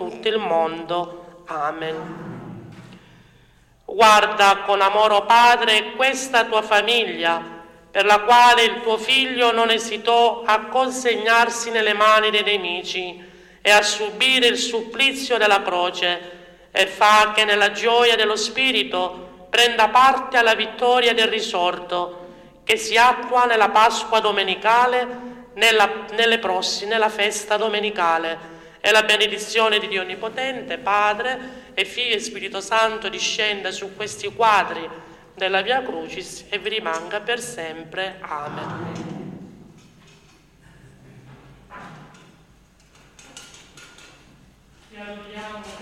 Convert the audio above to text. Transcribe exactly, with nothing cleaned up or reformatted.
tutto il mondo. Amen. Guarda con amore, o Padre, questa tua famiglia, per la quale il tuo Figlio non esitò a consegnarsi nelle mani dei nemici e a subire il supplizio della croce, e fa che nella gioia dello Spirito prenda parte alla vittoria del risorto, che si attua nella Pasqua domenicale, nella, nelle prossime, nella festa domenicale. E la benedizione di Dio Onnipotente, Padre e Figlio e Spirito Santo discenda su questi quadri della Via Crucis e vi rimanga per sempre. Amen. Ti adoriamo.